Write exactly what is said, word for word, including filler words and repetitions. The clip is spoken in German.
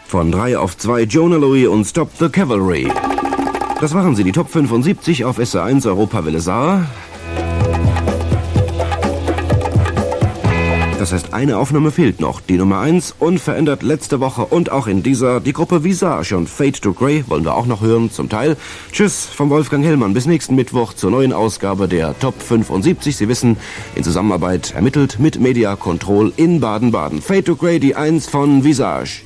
Von drei auf zwei Jonah Louis und Stop the Cavalry. Das waren sie, die Top fünfundsiebzig auf S R eins Europawelle Saar. Das heißt, eine Aufnahme fehlt noch. Die Nummer eins, unverändert letzte Woche und auch in dieser. Die Gruppe Visage und Fade to Grey wollen wir auch noch hören, zum Teil. Tschüss vom Wolfgang Hellmann. Bis nächsten Mittwoch zur neuen Ausgabe der Top fünfundsiebzig. Sie wissen, in Zusammenarbeit ermittelt mit Media Control in Baden-Baden. Fade to Grey, die eins von Visage.